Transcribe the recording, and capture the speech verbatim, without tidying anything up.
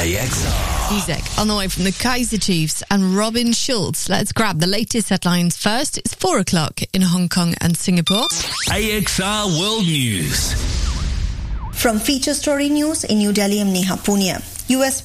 A X R. Music on the way from the Kaiser Chiefs and Robin Schulz. Let's grab the latest headlines first. It's four o'clock in Hong Kong and Singapore. A X R World News. From Feature Story News in New Delhi, I'm Neha Punia. U S